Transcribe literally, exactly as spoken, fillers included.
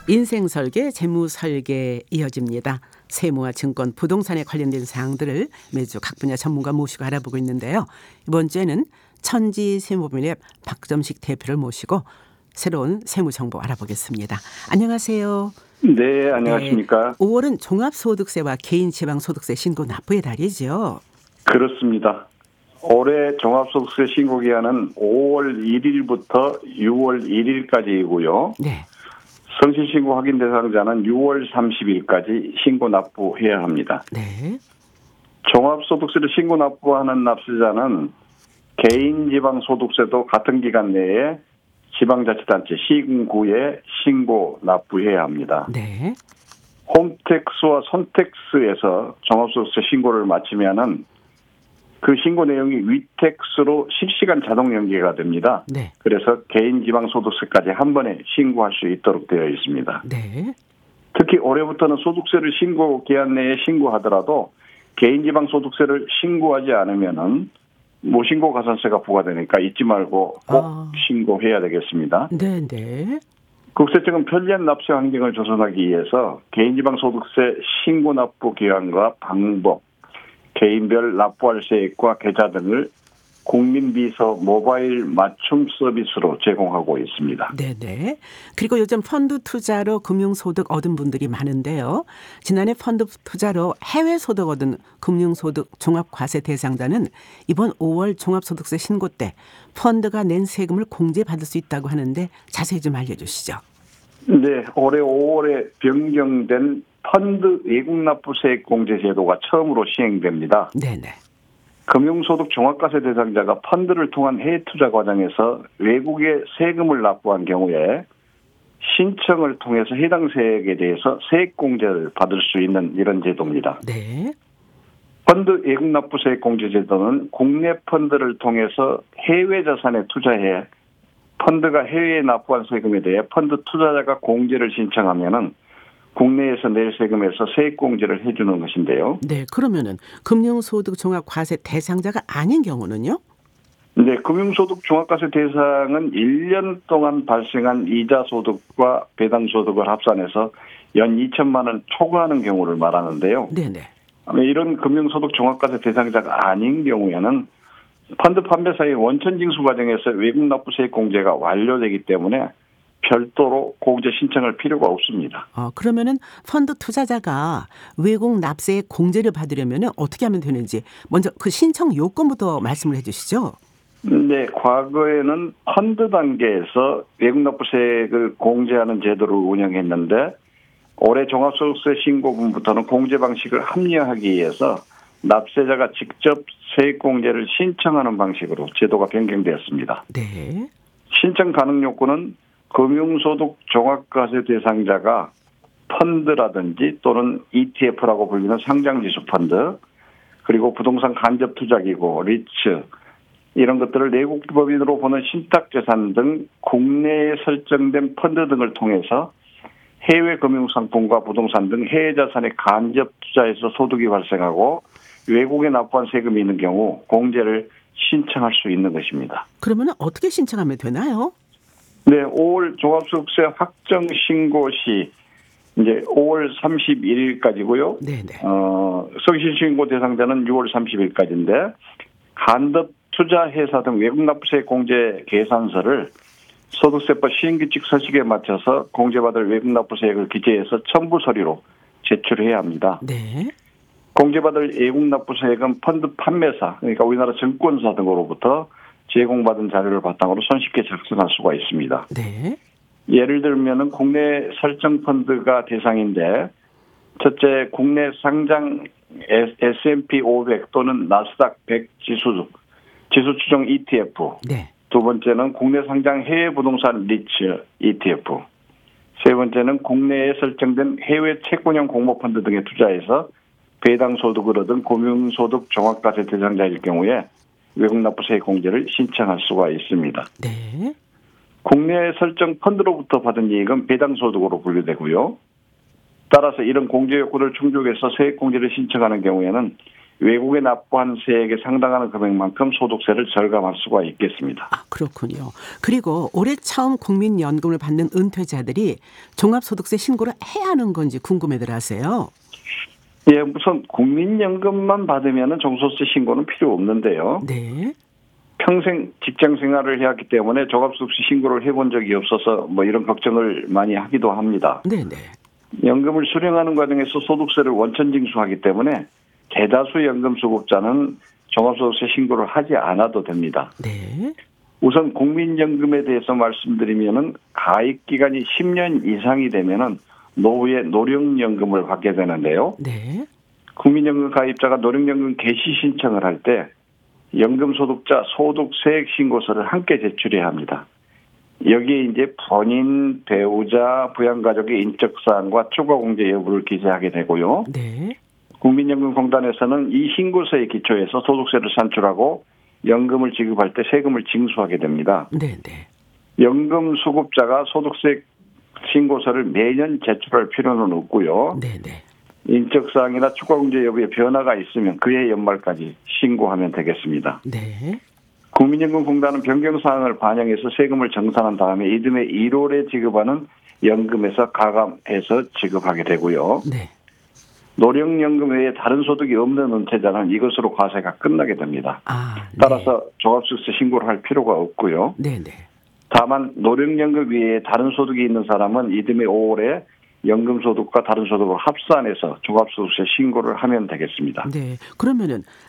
인생 설계, 재무 설계 이어집니다. 세무와 증권, 부동산에 관련된 사항들을 매주 각 분야 전문가 모시고 알아보고 있는데요. 이번 주에는 천지세무법인의 박점식 대표를 모시고 새로운 세무 정보 알아보겠습니다. 안녕하세요. 네, 안녕하십니까. 네, 오월은 종합소득세와 개인지방소득세 신고 납부의 달이죠. 그렇습니다. 올해 종합소득세 신고기한은 오월 일일부터 유월 일일까지이고요. 네. 성실신고 확인 대상자는 유월 삼십일까지 신고 납부해야 합니다. 네. 종합소득세를 신고 납부하는 납세자는 개인지방소득세도 같은 기간 내에 지방자치단체 시군구에 신고 납부해야 합니다. 네. 홈택스와 손택스에서 종합소득세 신고를 마치면은 그 신고 내용이 위택스로 실시간 자동 연계가 됩니다. 네. 그래서 개인지방소득세까지 한 번에 신고할 수 있도록 되어 있습니다. 네. 특히 올해부터는 소득세를 신고 기한 내에 신고하더라도 개인지방소득세를 신고하지 않으면은 무신고 가산세가 부과되니까 잊지 말고 꼭 아. 신고해야 되겠습니다. 네. 네. 국세청은 편리한 납세 환경을 조성하기 위해서 개인지방소득세 신고 납부 기한과 방법, 개인별 납부할 세액과 계좌 등을 국민비서 모바일 맞춤 서비스로 제공하고 있습니다. 네네. 그리고 요즘 펀드 투자로 금융소득 얻은 분들이 많은데요. 지난해 펀드 투자로 해외 소득 얻은 금융소득 종합과세 대상자는 이번 오월 종합소득세 신고 때 펀드가 낸 세금을 공제받을 수 있다고 하는데 자세히 좀 알려주시죠. 네, 올해 오월에 변경된 펀드 외국납부세액 공제 제도가 처음으로 시행됩니다. 네네. 금융소득 종합과세 대상자가 펀드를 통한 해외 투자 과정에서 외국에 세금을 납부한 경우에 신청을 통해서 해당 세액에 대해서 세액 공제를 받을 수 있는 이런 제도입니다. 네. 펀드 외국납부세액 공제 제도는 국내 펀드를 통해서 해외 자산에 투자해 펀드가 해외에 납부한 세금에 대해 펀드 투자자가 공제를 신청하면은 국내에서 낼 세금에서 세액 공제를 해주는 것인데요. 네. 그러면은 금융소득 종합과세 대상자가 아닌 경우는요? 네, 금융소득 종합과세 대상은 일 년 동안 발생한 이자 소득과 배당 소득을 합산해서 연 이천만 원 초과하는 경우를 말하는데요. 네네. 이런 금융소득 종합과세 대상자가 아닌 경우에는 펀드 판매사의 원천 징수 과정에서 외국납부세액 공제가 완료되기 때문에 별도로 공제 신청할 필요가 없습니다. 어, 그러면은 펀드 투자자가 외국 납세액 공제를 받으려면은 어떻게 하면 되는지 먼저 그 신청 요건부터 말씀을 해주시죠. 네, 과거에는 펀드 단계에서 외국납부세액을 공제하는 제도를 운영했는데 올해 종합소득세 신고분부터는 공제 방식을 합리화하기 위해서 납세자가 직접 세액 공제를 신청하는 방식으로 제도가 변경되었습니다. 네. 신청 가능 요건은 금융소득 종합과세 대상자가 펀드라든지 또는 이티에프라고 불리는 상장지수 펀드, 그리고 부동산 간접투자기구, 리츠, 이런 것들을 내국법인으로 보는 신탁재산 등 국내에 설정된 펀드 등을 통해서 해외 금융상품과 부동산 등 해외 자산에 간접투자해서 소득이 발생하고 외국에 납부한 세금이 있는 경우 공제를 신청할 수 있는 것입니다. 그러면 어떻게 신청하면 되나요? 네, 오월 종합소득세 확정 신고 시 이제 오월 삼십일일까지고요. 네네. 어, 성실 신고 대상자는 유월 삼십일까지인데 간접 투자 회사 등 외국납부세 공제 계산서를 소득세법 시행규칙 서식에 맞춰서 공제받을 외국납부세액을 기재해서 첨부 서류로 제출해야 합니다. 네. 공제받을 외국납부세액은 펀드 판매사, 그러니까 우리나라 증권사 등으로부터 제공받은 자료를 바탕으로 손쉽게 작성할 수가 있습니다. 네. 예를 들면은 국내 설정 펀드가 대상인데 첫째 국내 상장 에스 앤 피 오백 또는 나스닥 백 지수 지수 추정 이티에프. 네. 두 번째는 국내 상장 해외 부동산 리츠 이티에프. 세 번째는 국내에 설정된 해외 채권형 공모펀드 등에 투자해서 배당 소득을 얻은 금융소득 종합과세 대상자일 경우에 외국납부세 공제를 신청할 수가 있습니다. 네. 국내 설정 펀드로부터 받은 이익은 배당소득으로 분류되고요. 따라서 이런 공제 요건을 충족해서 세액 공제를 신청하는 경우에는 외국에 납부한 세액에 상당하는 금액만큼 소득세를 절감할 수가 있겠습니다. 아, 그렇군요. 그리고 올해 처음 국민연금을 받는 은퇴자들이 종합소득세 신고를 해야 하는 건지 궁금해들 하세요. 예, 우선 국민연금만 받으면 종소득세 신고는 필요 없는데요. 네. 평생 직장 생활을 해왔기 때문에 종합소득세 신고를 해본 적이 없어서 뭐 이런 걱정을 많이 하기도 합니다. 네네. 연금을 수령하는 과정에서 소득세를 원천 징수하기 때문에 대다수 연금 수급자는 종합소득세 신고를 하지 않아도 됩니다. 네. 우선 국민연금에 대해서 말씀드리면은 가입 기간이 십 년 이상이 되면은 노후에 노령연금을 받게 되는데요. 네. 국민연금 가입자가 노령연금 개시 신청을 할 때 연금 소득자 소득세액 신고서를 함께 제출해야 합니다. 여기에 이제 본인, 배우자, 부양가족의 인적사항과 추가공제 여부를 기재하게 되고요. 네. 국민연금공단에서는 이 신고서에 기초해서 소득세를 산출하고 연금을 지급할 때 세금을 징수하게 됩니다. 네네. 연금 수급자가 소득세 신고서를 매년 제출할 필요는 없고요. 네네. 인적사항이나 추가공제 여부에 변화가 있으면 그해 연말까지 신고하면 되겠습니다. 네. 국민연금공단은 변경사항을 반영해서 세금을 정산한 다음에 이듬해 일월에 지급하는 연금에서 가감해서 지급하게 되고요. 네. 노령연금 외에 다른 소득이 없는 은퇴자는 이것으로 과세가 끝나게 됩니다. 아, 네. 따라서 종합소득세 신고를 할 필요가 없고요. 네네. 다만 노령연금 외에 다른 소득이 있는 사람은 이듬해 오월에 연금 소득과 다른 소득을 합산해서 종합소득세 신고를 하면 되겠습니다. 네. 그러면은